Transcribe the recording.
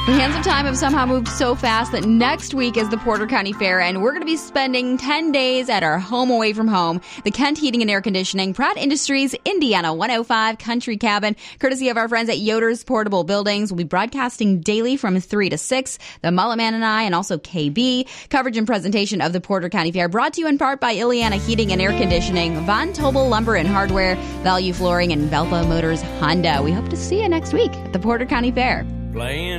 The hands of time have somehow moved so fast that next week is the Porter County Fair, and we're going to be spending 10 days at our home away from home, the Kent Heating and Air Conditioning, Pratt Industries, Indiana 105 Country Cabin, courtesy of our friends at Yoder's Portable Buildings. We'll be broadcasting daily from 3 to 6, the Mullet Man and I, and also KB. Coverage and presentation of the Porter County Fair brought to you in part by Ileana Heating and Air Conditioning, Von Tobel Lumber and Hardware, Value Flooring, and Velpa Motors Honda. We hope to see you next week at the Porter County Fair. Playing